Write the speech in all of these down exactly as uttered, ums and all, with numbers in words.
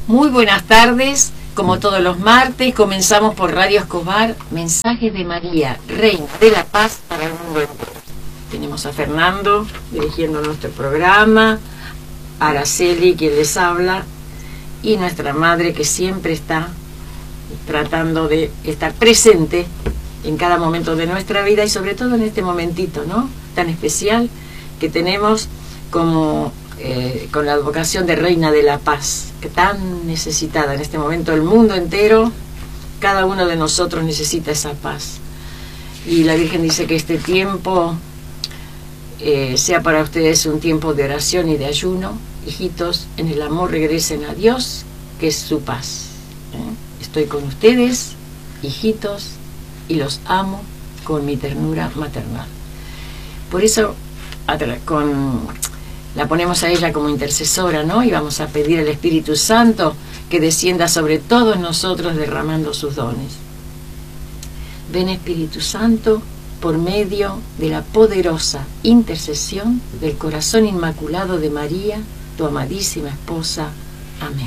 Muy buenas tardes, como todos los martes, comenzamos por Radio Escobar, Mensajes de María, Reina de la Paz para el mundo entero. Tenemos a Fernando dirigiendo nuestro programa, Araceli quien les habla, y nuestra madre que siempre está tratando de estar presente en cada momento de nuestra vida y sobre todo en este momentito, ¿no?, tan especial que tenemos como eh, con la advocación de Reina de la Paz, que tan necesitada en este momento el mundo entero, cada uno de nosotros necesita esa paz. Y la Virgen dice que este tiempo eh, sea para ustedes un tiempo de oración y de ayuno. Hijitos, en el amor regresen a Dios, que es su paz. ¿eh? Estoy con ustedes, hijitos, y los amo con mi ternura maternal. Por eso con, la ponemos a ella como intercesora, ¿no? Y vamos a pedir al Espíritu Santo que descienda sobre todos nosotros derramando sus dones. Ven, Espíritu Santo, por medio de la poderosa intercesión del corazón inmaculado de María, tu amadísima esposa. Amén.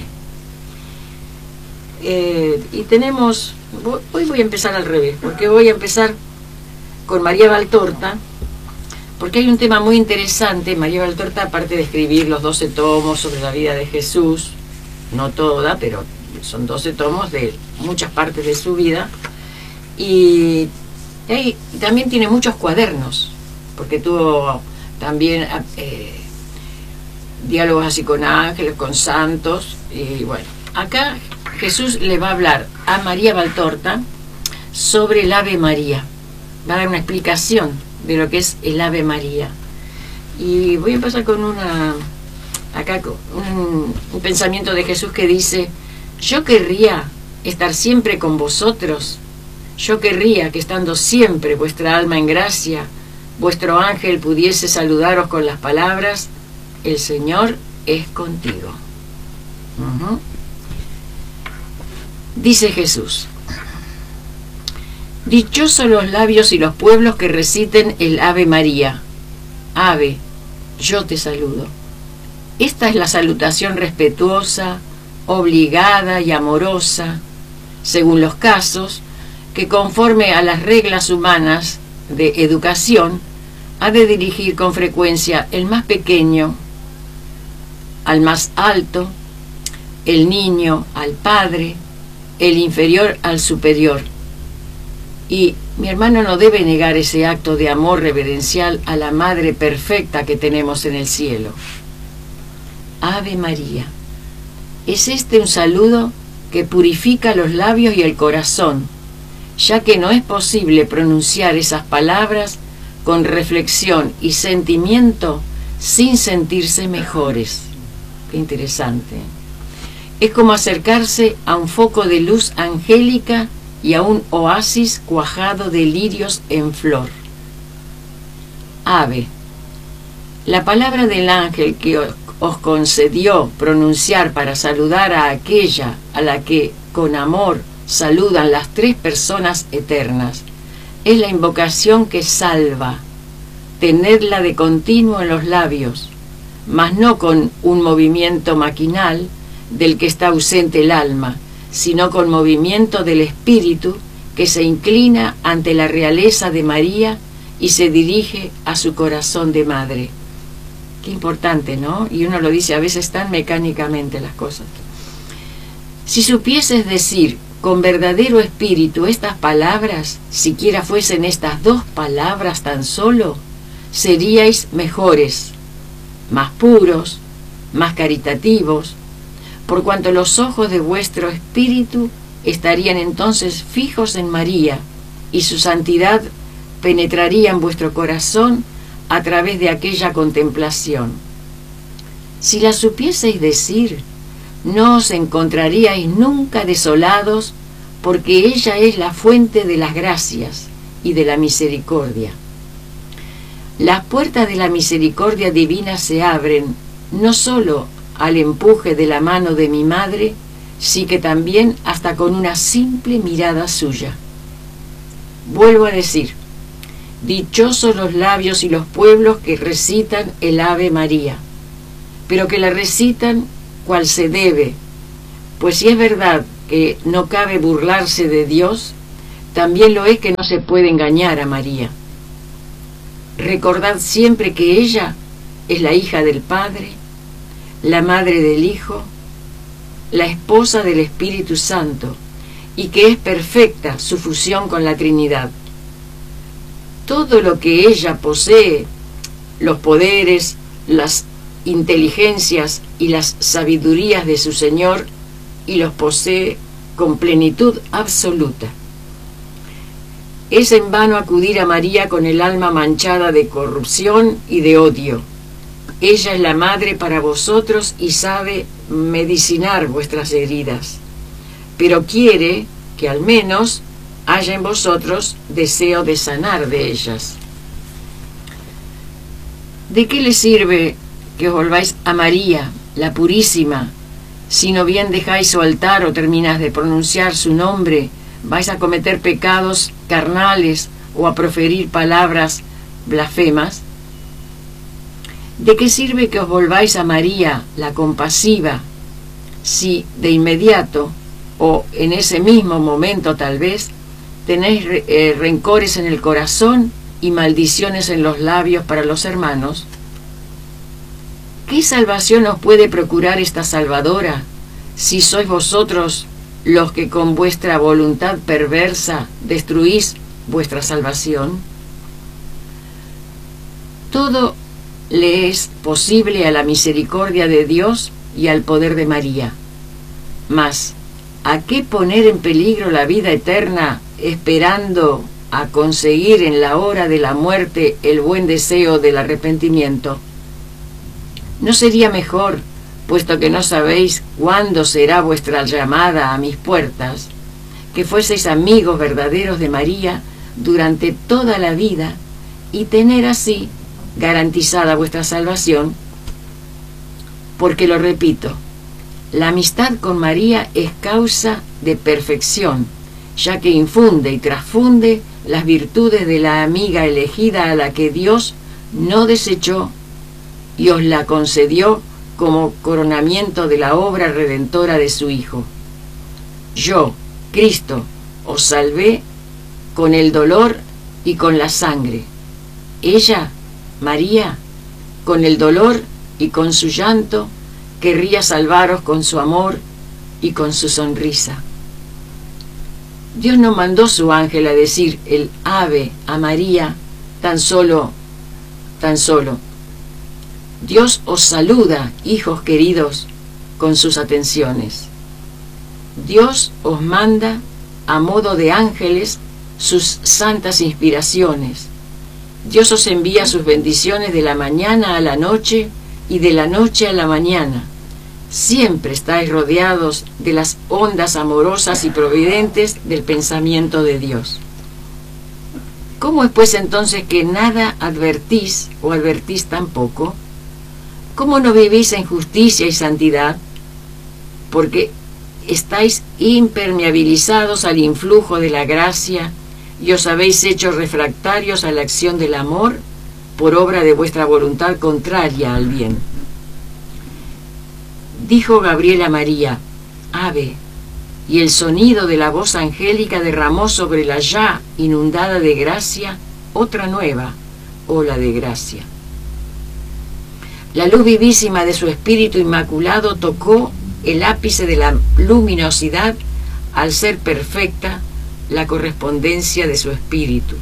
Eh, y tenemos, hoy voy a empezar al revés, porque voy a empezar con María Valtorta, porque hay un tema muy interesante. María Valtorta, aparte de escribir los doce tomos sobre la vida de Jesús, no toda, pero son doce tomos de muchas partes de su vida, y, y también tiene muchos cuadernos, porque tuvo también eh, diálogos así con ángeles, con santos, y bueno, acá Jesús le va a hablar a María Valtorta sobre el Ave María, va a dar una explicación de lo que es el Ave María. Y voy a empezar con una acá con un, un pensamiento de Jesús que dice: yo querría estar siempre con vosotros, yo querría que estando siempre vuestra alma en gracia, vuestro ángel pudiese saludaros con las palabras: el Señor es contigo. Uh-huh. Dice Jesús: dichosos los labios y los pueblos que reciten el Ave María. Ave, yo te saludo. Esta es la salutación respetuosa, obligada y amorosa, según los casos, que conforme a las reglas humanas de educación, ha de dirigir con frecuencia el más pequeño al más alto, el niño al padre, el inferior al superior. Y mi hermano no debe negar ese acto de amor reverencial a la Madre perfecta que tenemos en el cielo. Ave María. Es este un saludo que purifica los labios y el corazón, ya que no es posible pronunciar esas palabras con reflexión y sentimiento sin sentirse mejores. Qué interesante. Es como acercarse a un foco de luz angélica y a un oasis cuajado de lirios en flor. Ave. La palabra del ángel que os concedió pronunciar para saludar a aquella a la que con amor saludan las tres personas eternas, es la invocación que salva. Tenedla de continuo en los labios, mas no con un movimiento maquinal del que está ausente el alma, sino con movimiento del espíritu que se inclina ante la realeza de María y se dirige a su corazón de madre. Qué importante, ¿no? Y uno lo dice a veces tan mecánicamente las cosas. Si supieses decir con verdadero espíritu estas palabras, siquiera fuesen estas dos palabras tan solo, seríais mejores, más puros, más caritativos, por cuanto los ojos de vuestro espíritu estarían entonces fijos en María, y su santidad penetraría en vuestro corazón a través de aquella contemplación. Si la supieseis decir, no os encontraríais nunca desolados, porque ella es la fuente de las gracias y de la misericordia. Las puertas de la misericordia divina se abren, no sólo al empuje de la mano de mi madre, sí que también hasta con una simple mirada suya. Vuelvo a decir, dichosos los labios y los pueblos que recitan el Ave María, pero que la recitan cual se debe, Pues si es verdad que no cabe burlarse de Dios, también lo es que no se puede engañar a María. Recordad siempre que ella es la hija del Padre, la madre del Hijo, la esposa del Espíritu Santo, y que es perfecta su fusión con la Trinidad. Todo lo que ella posee, los poderes, las inteligencias y las sabidurías de su Señor, y los posee con plenitud absoluta. Es en vano acudir a María con el alma manchada de corrupción y de odio. Ella es la madre para vosotros y sabe medicinar vuestras heridas, pero quiere que al menos haya en vosotros deseo de sanar de ellas. ¿De qué le sirve que os volváis a María, la Purísima, si no bien dejáis su altar o termináis de pronunciar su nombre, vais a cometer pecados carnales o a proferir palabras blasfemas? ¿De qué sirve que os volváis a María, la compasiva, si de inmediato, o en ese mismo momento tal vez, tenéis eh, rencores en el corazón y maldiciones en los labios para los hermanos? ¿Qué salvación os puede procurar esta Salvadora, si sois vosotros los que con vuestra voluntad perversa destruís vuestra salvación? Todo le es posible a la misericordia de Dios y al poder de María. Mas, ¿a qué poner en peligro la vida eterna esperando a conseguir en la hora de la muerte el buen deseo del arrepentimiento? ¿No sería mejor, puesto que no sabéis cuándo será vuestra llamada a mis puertas, que fueseis amigos verdaderos de María durante toda la vida y tener así garantizada vuestra salvación? Porque lo repito, la amistad con María es causa de perfección, ya que infunde y transfunde las virtudes de la amiga elegida a la que Dios no desechó y os la concedió como coronamiento de la obra redentora de su Hijo. Yo, Cristo, os salvé con el dolor y con la sangre. Ella, María, con el dolor y con su llanto, querría salvaros con su amor y con su sonrisa. Dios no mandó su ángel a decir el ave a María tan solo, tan solo. Dios os saluda, hijos queridos, con sus atenciones. Dios os manda, a modo de ángeles, sus santas inspiraciones. Dios os envía sus bendiciones de la mañana a la noche y de la noche a la mañana. Siempre estáis rodeados de las ondas amorosas y providentes del pensamiento de Dios. ¿Cómo es pues entonces que nada advertís o advertís tan poco? ¿Cómo no vivís en justicia y santidad? Porque estáis impermeabilizados al influjo de la gracia y os habéis hecho refractarios a la acción del amor por obra de vuestra voluntad contraria al bien. Dijo Gabriel a María, ave, y el sonido de la voz angélica derramó sobre la ya inundada de gracia otra nueva ola de gracia. La luz vivísima de su espíritu inmaculado tocó el ápice de la luminosidad al ser perfecta la correspondencia de su espíritu.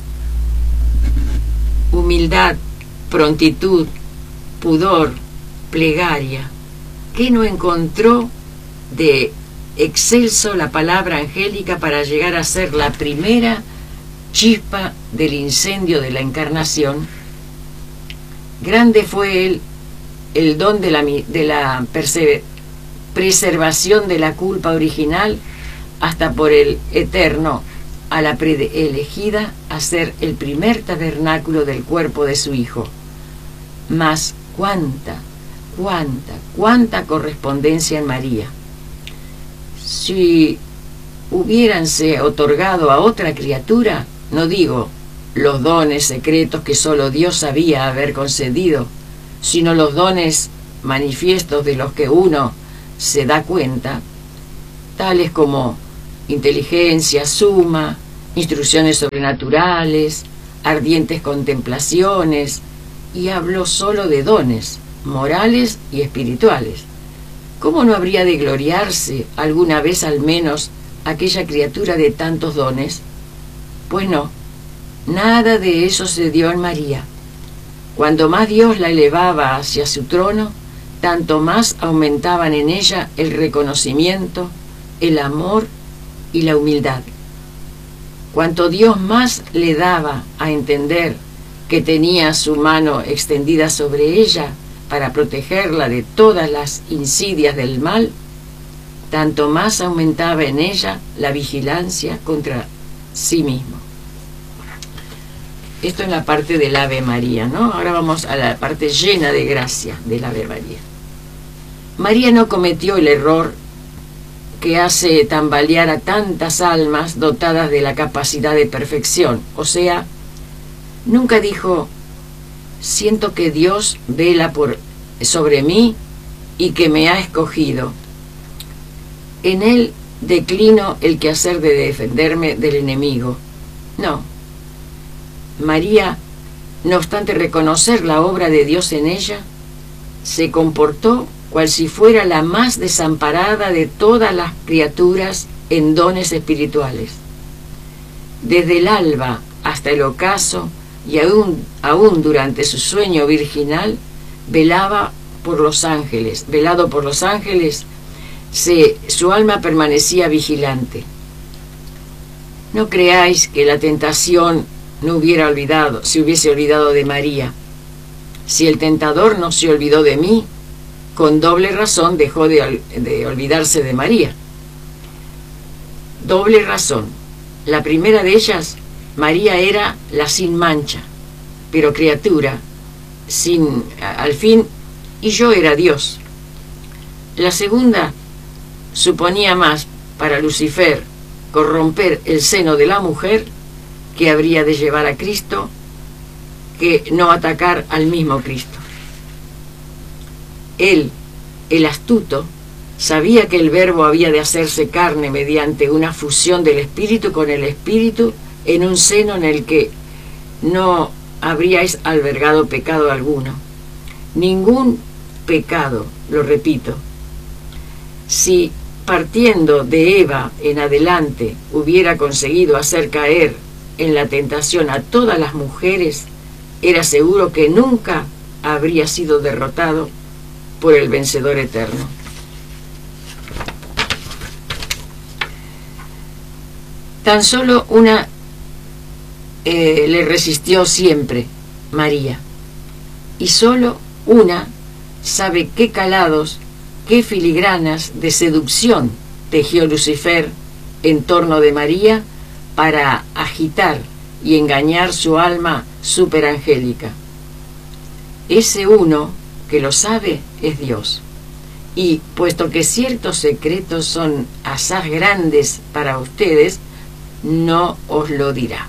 Humildad, prontitud, pudor, plegaria. ¿Qué no encontró de excelso la palabra angélica para llegar a ser la primera chispa del incendio de la encarnación? Grande fue él el don de la, de la preservación de la culpa original, hasta por el Eterno a la preelegida a ser el primer tabernáculo del cuerpo de su Hijo. Mas cuánta, cuánta, cuánta correspondencia en María. Si hubiéranse otorgado a otra criatura, no digo los dones secretos que solo Dios sabía haber concedido, sino los dones manifiestos de los que uno se da cuenta, tales como inteligencia suma, instrucciones sobrenaturales, ardientes contemplaciones, y habló solo de dones morales y espirituales. ¿Cómo no habría de gloriarse alguna vez al menos aquella criatura de tantos dones? Pues no, nada de eso se dio en María. Cuando más Dios la elevaba hacia su trono, tanto más aumentaban en ella el reconocimiento, el amor y la humildad. Cuanto Dios más le daba a entender que tenía su mano extendida sobre ella para protegerla de todas las insidias del mal, tanto más aumentaba en ella la vigilancia contra sí mismo. Esto en la parte del Ave María, ¿no? Ahora vamos a la parte llena de gracia del Ave María. María no cometió el error que hace tambalear a tantas almas dotadas de la capacidad de perfección. O sea, nunca dijo: siento que Dios vela por, sobre mí y que me ha escogido. En él declino el quehacer de defenderme del enemigo. No. María, no obstante reconocer la obra de Dios en ella, se comportó cual si fuera la más desamparada de todas las criaturas en dones espirituales. Desde el alba hasta el ocaso, y aún, aún durante su sueño virginal, velaba por los ángeles, velado por los ángeles, se, su alma permanecía vigilante. No creáis que la tentación no hubiera olvidado, se hubiese olvidado de María. Si el tentador no se olvidó de mí, con doble razón dejó de, de olvidarse de María. Doble razón. La primera de ellas, María era la sin mancha, pero criatura, sin, al fin, y yo era Dios. La segunda suponía más para Lucifer corromper el seno de la mujer, que habría de llevar a Cristo, que no atacar al mismo Cristo. Él, el astuto, sabía que el Verbo había de hacerse carne mediante una fusión del Espíritu con el Espíritu en un seno en el que no habríais albergado pecado alguno. Ningún pecado, lo repito. Si partiendo de Eva en adelante hubiera conseguido hacer caer en la tentación a todas las mujeres, era seguro que nunca habría sido derrotado por el vencedor eterno. Tan solo una eh, le resistió siempre, María, y solo una sabe qué calados, qué filigranas de seducción tejió Lucifer en torno de María para agitar y engañar su alma superangélica. Ese uno que lo sabe es Dios, y puesto que ciertos secretos son asaz grandes para ustedes, no os lo dirá.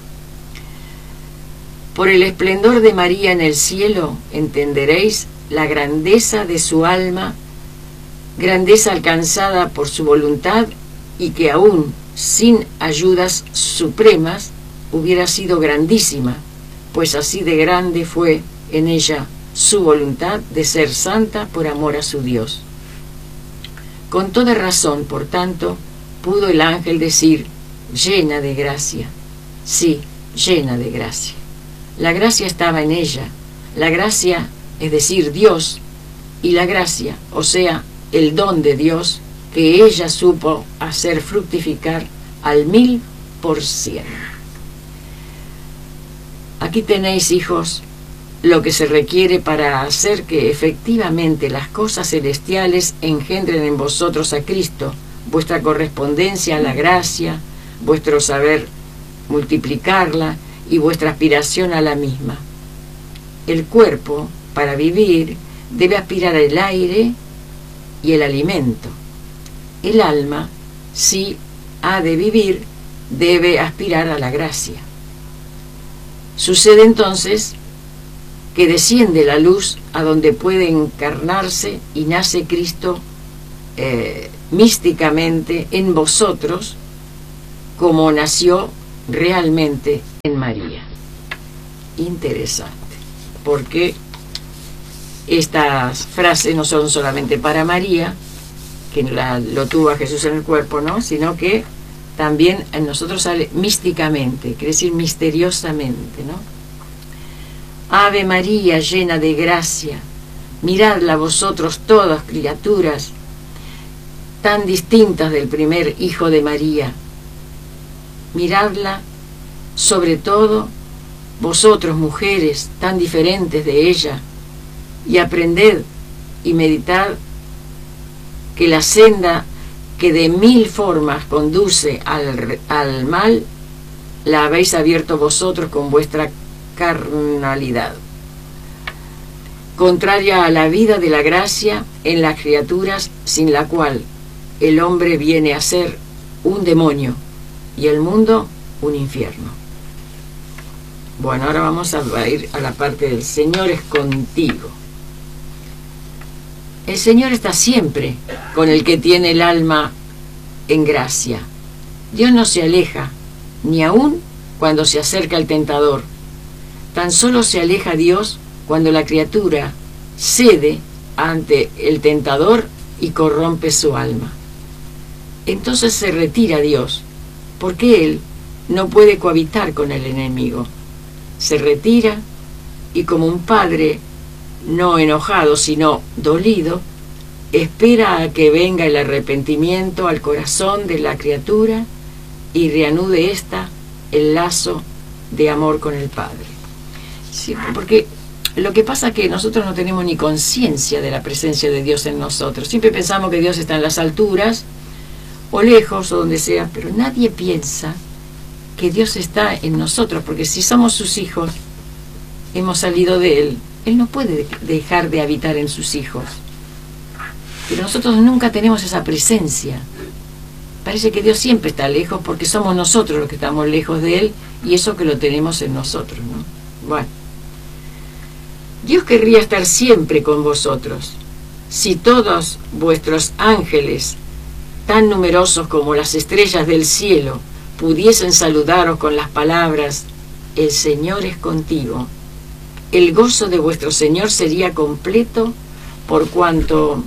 Por el esplendor de María en el cielo entenderéis la grandeza de su alma, grandeza alcanzada por su voluntad, y que aún sin ayudas supremas hubiera sido grandísima, pues así de grande fue en ella su voluntad de ser santa por amor a su Dios. Con toda razón, por tanto, pudo el ángel decir: llena de gracia. Sí, llena de gracia. La gracia estaba en ella. La gracia, es decir, Dios, y la gracia, o sea, el don de Dios, que ella supo hacer fructificar al mil por cien. Aquí tenéis, hijos, lo que se requiere para hacer que efectivamente las cosas celestiales engendren en vosotros a Cristo, vuestra correspondencia a la gracia, vuestro saber multiplicarla y vuestra aspiración a la misma. El cuerpo, para vivir, debe aspirar al aire y el alimento. El alma, si ha de vivir, debe aspirar a la gracia. Sucede entonces que desciende la luz a donde puede encarnarse y nace Cristo eh, místicamente en vosotros, como nació realmente en María. Interesante, porque estas frases no son solamente para María, que la, lo tuvo a Jesús en el cuerpo, ¿no?, sino que también en nosotros sale místicamente, quiere decir misteriosamente, ¿no? Ave María, llena de gracia, miradla vosotros todas, criaturas, tan distintas del primer hijo de María. Miradla, sobre todo, vosotros, mujeres, tan diferentes de ella, y aprended y meditad que la senda que de mil formas conduce al, al mal, la habéis abierto vosotros con vuestra carnalidad, contraria a la vida de la gracia en las criaturas, sin la cual el hombre viene a ser un demonio y el mundo un infierno. Bueno, ahora vamos a ir a la parte del Señor es contigo. El Señor está siempre con el que tiene el alma en gracia. Dios no se aleja, ni aun cuando se acerca el tentador. Tan solo se aleja Dios cuando la criatura cede ante el tentador y corrompe su alma. Entonces se retira Dios, porque Él no puede cohabitar con el enemigo. Se retira y, como un padre no enojado sino dolido, espera a que venga el arrepentimiento al corazón de la criatura y reanude ésta el lazo de amor con el Padre. Sí, porque lo que pasa es que nosotros no tenemos ni conciencia de la presencia de Dios en nosotros. Siempre pensamos que Dios está en las alturas o lejos o donde sea, pero nadie piensa que Dios está en nosotros, porque si somos sus hijos, hemos salido de Él. Él no puede dejar de habitar en sus hijos. Pero nosotros nunca tenemos esa presencia. Parece que Dios siempre está lejos porque somos nosotros los que estamos lejos de Él, y eso que lo tenemos en nosotros, ¿no? Bueno. Dios querría estar siempre con vosotros. Si todos vuestros ángeles, tan numerosos como las estrellas del cielo, pudiesen saludaros con las palabras: el Señor es contigo, el gozo de vuestro Señor sería completo, por cuanto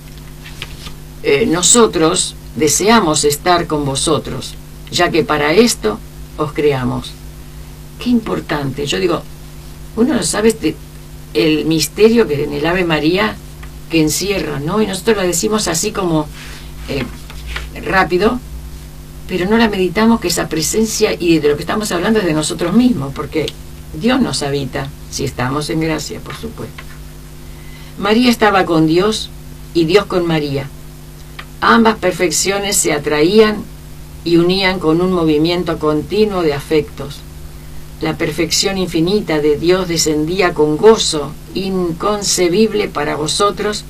eh, nosotros deseamos estar con vosotros, ya que para esto os creamos. Qué importante. Yo digo, uno no sabe este, el misterio que en el Ave María que encierra, ¿no? Y nosotros lo decimos así como eh, rápido, pero no la meditamos, que esa presencia y de lo que estamos hablando es de nosotros mismos, porque Dios nos habita, si estamos en gracia, por supuesto. María estaba con Dios y Dios con María. Ambas perfecciones se atraían y unían con un movimiento continuo de afectos. La perfección infinita de Dios descendía con gozo inconcebible para vosotros,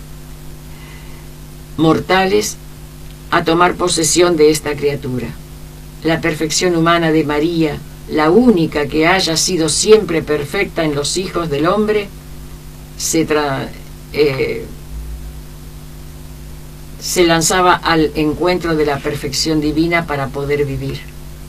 mortales, a tomar posesión de esta criatura. La perfección humana de María, la única que haya sido siempre perfecta en los hijos del hombre, se, tra eh, se lanzaba al encuentro de la perfección divina para poder vivir.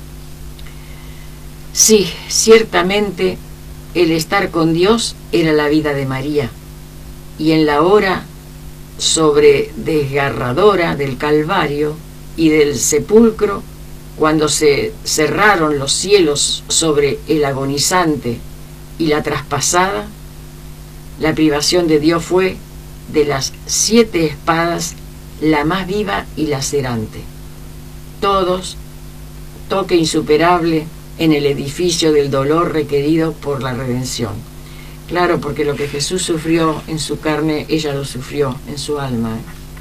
Sí, ciertamente el estar con Dios era la vida de María, y en la hora sobre desgarradora del Calvario y del sepulcro, cuando se cerraron los cielos sobre el agonizante y la traspasada, la privación de Dios fue, de las siete espadas, la más viva y lacerante. Todos, toque insuperable en el edificio del dolor requerido por la redención. Claro, porque lo que Jesús sufrió en su carne, ella lo sufrió en su alma.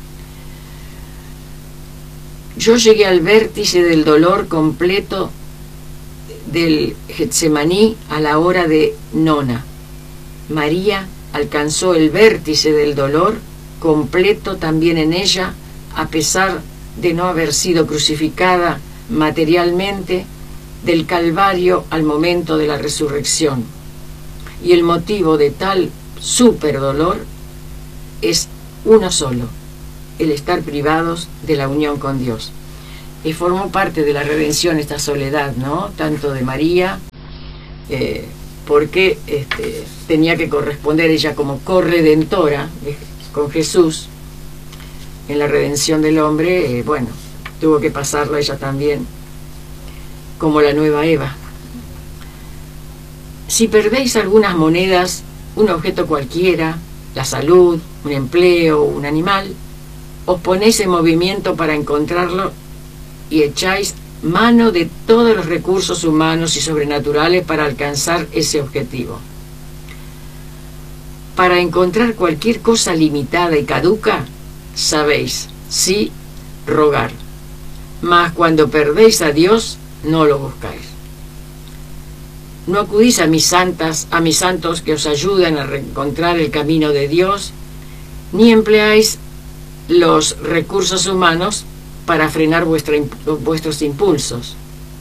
Yo llegué al vértice del dolor completo del Getsemaní a la hora de nona. María alcanzó el vértice del dolor completo también en ella, a pesar de no haber sido crucificada materialmente, del Calvario al momento de la resurrección. Y el motivo de tal súper dolor es uno solo: el estar privados de la unión con Dios. Y formó parte de la redención esta soledad, ¿no? Tanto de María, eh, porque este, tenía que corresponder ella como corredentora eh, con Jesús en la redención del hombre. Eh, bueno, tuvo que pasarla ella también como la nueva Eva. Si perdéis algunas monedas, un objeto cualquiera, la salud, un empleo, un animal, os ponéis en movimiento para encontrarlo y echáis mano de todos los recursos humanos y sobrenaturales para alcanzar ese objetivo. Para encontrar cualquier cosa limitada y caduca, sabéis, sí, rogar. Mas cuando perdéis a Dios, no lo buscáis. No acudís a mis santas, a mis santos que os ayuden a reencontrar el camino de Dios, ni empleáis los recursos humanos para frenar vuestra, vuestros impulsos.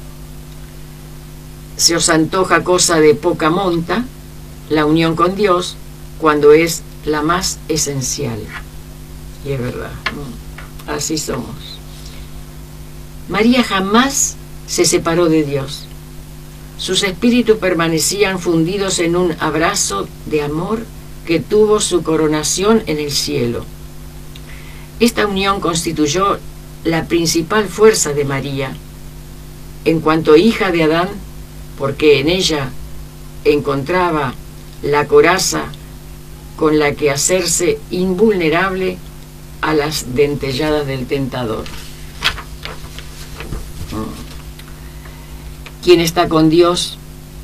Se os antoja cosa de poca monta la unión con Dios cuando es la más esencial. Y es verdad, ¿no? Así somos. María jamás se separó de Dios. Sus espíritus permanecían fundidos en un abrazo de amor que tuvo su coronación en el cielo. Esta unión constituyó la principal fuerza de María, en cuanto hija de Adán, porque en ella encontraba la coraza con la que hacerse invulnerable a las dentelladas del tentador. Quien está con Dios,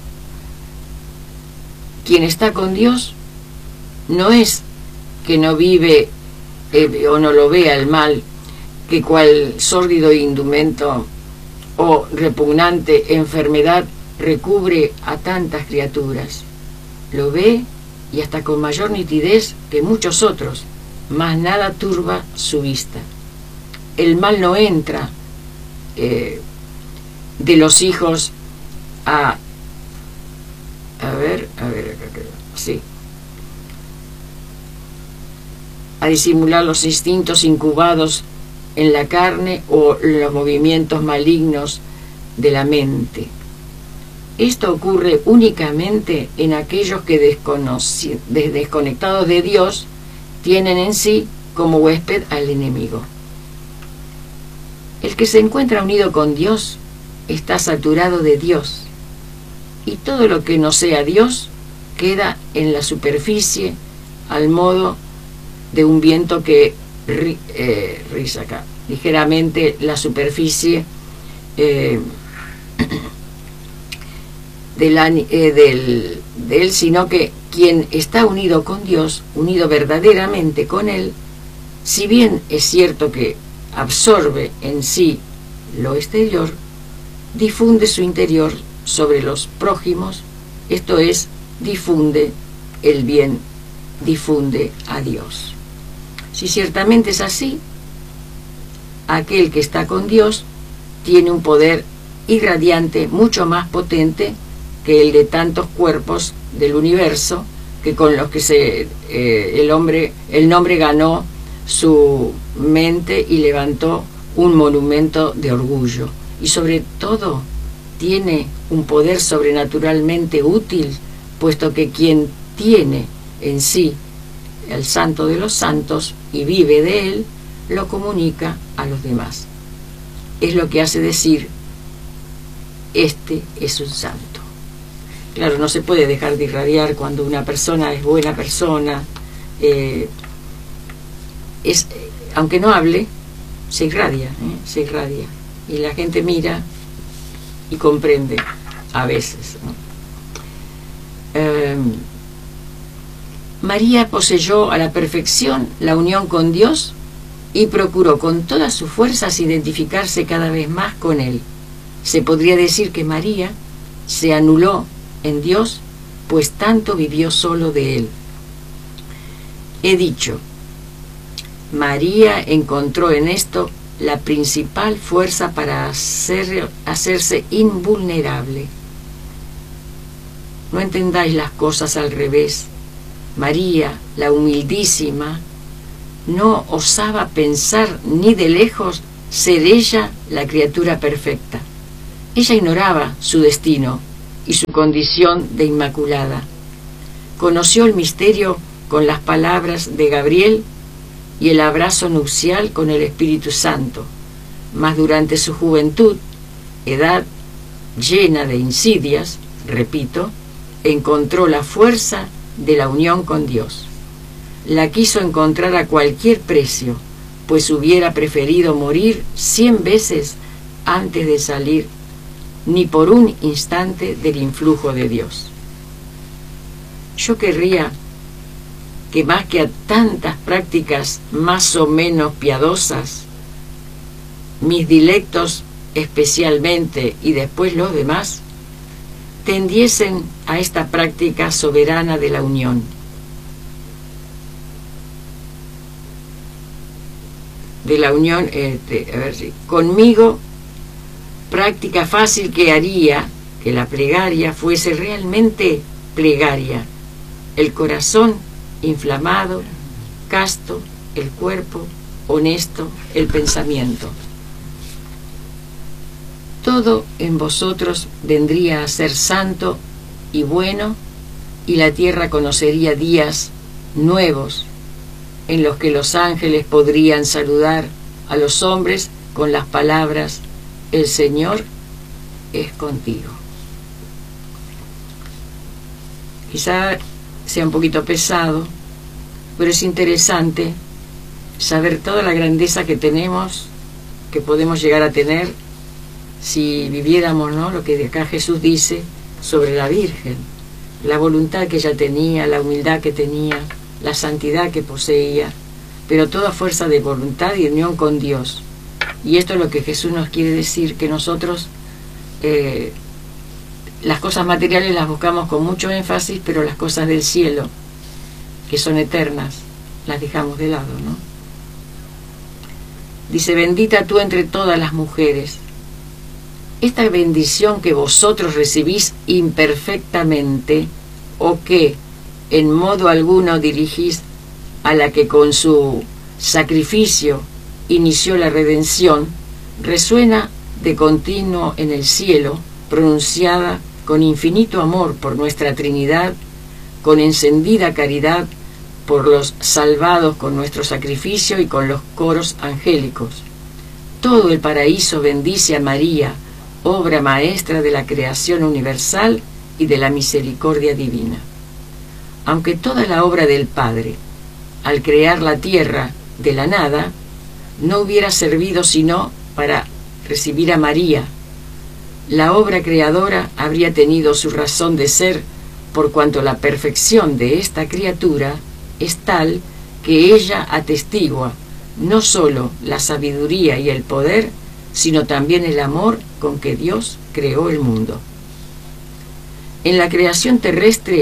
quien está con Dios no es que no vive eh, o no lo vea el mal, que cual sórdido indumento o repugnante enfermedad recubre a tantas criaturas. Lo ve y hasta con mayor nitidez que muchos otros, mas nada turba su vista. El mal no entra eh, de los hijos a a ver, a ver, sí, a disimular los instintos incubados en la carne o los movimientos malignos de la mente. Esto ocurre únicamente en aquellos que desconectados de Dios tienen en sí como huésped al enemigo. El que se encuentra unido con Dios está saturado de Dios, y todo lo que no sea Dios queda en la superficie al modo de un viento que eh, risa acá, ligeramente la superficie eh, del, eh, del, de él, sino que quien está unido con Dios, unido verdaderamente con Él, si bien es cierto que absorbe en sí lo exterior, difunde su interior sobre los prójimos, esto es, difunde el bien, difunde a Dios. Si ciertamente es así, aquel que está con Dios tiene un poder irradiante mucho más potente que el de tantos cuerpos del universo que con los que se, eh, el hombre, el nombre ganó su mente y levantó un monumento de orgullo. Y sobre todo tiene un poder sobrenaturalmente útil, puesto que quien tiene en sí el santo de los santos y vive de él, lo comunica a los demás. Es lo que hace decir, este es un santo. Claro, no se puede dejar de irradiar cuando una persona es buena persona, eh, es, aunque no hable, se irradia, ¿eh? se irradia. Y la gente mira y comprende a veces, ¿no? Eh, María poseyó a la perfección la unión con Dios y procuró con todas sus fuerzas identificarse cada vez más con Él. Se podría decir que María se anuló en Dios, pues tanto vivió solo de Él. He dicho, María encontró en esto la principal fuerza para hacer, hacerse invulnerable. No entendáis las cosas al revés. María, la humildísima, no osaba pensar ni de lejos ser ella la criatura perfecta. Ella ignoraba su destino y su condición de inmaculada. Conoció el misterio con las palabras de Gabriel y el abrazo nupcial con el Espíritu Santo, mas durante su juventud, edad llena de insidias, repito, encontró la fuerza de la unión con Dios. La quiso encontrar a cualquier precio, pues hubiera preferido morir cien veces antes de salir ni por un instante del influjo de Dios. Yo querría que más que a tantas prácticas más o menos piadosas, mis dilectos especialmente y después los demás, tendiesen a esta práctica soberana de la unión. De la unión, este, a ver si, conmigo, práctica fácil que haría que la plegaria fuese realmente plegaria, el corazón inflamado, casto, el cuerpo honesto, el pensamiento. Todo en vosotros vendría a ser santo y bueno, y la tierra conocería días nuevos en los que los ángeles podrían saludar a los hombres con las palabras: el Señor es contigo. Quizá sea un poquito pesado, pero es interesante saber toda la grandeza que tenemos, que podemos llegar a tener si viviéramos, ¿no?, lo que de acá Jesús dice sobre la Virgen, la voluntad que ella tenía, la humildad que tenía, la santidad que poseía, pero toda fuerza de voluntad y unión con Dios. Y esto es lo que Jesús nos quiere decir, que nosotros eh, las cosas materiales las buscamos con mucho énfasis, pero las cosas del cielo, que son eternas, las dejamos de lado, ¿no? Dice: bendita tú entre todas las mujeres. Esta bendición que vosotros recibís imperfectamente, o que en modo alguno dirigís a la que con su sacrificio inició la redención, resuena de continuo en el cielo, pronunciada con infinito amor por nuestra Trinidad, con encendida caridad por los salvados con nuestro sacrificio y con los coros angélicos. Todo el paraíso bendice a María, obra maestra de la creación universal y de la misericordia divina. Aunque toda la obra del Padre, al crear la tierra de la nada, no hubiera servido sino para recibir a María, la obra creadora habría tenido su razón de ser por cuanto la perfección de esta criatura es tal que ella atestigua no sólo la sabiduría y el poder, sino también el amor con que Dios creó el mundo. En la creación terrestre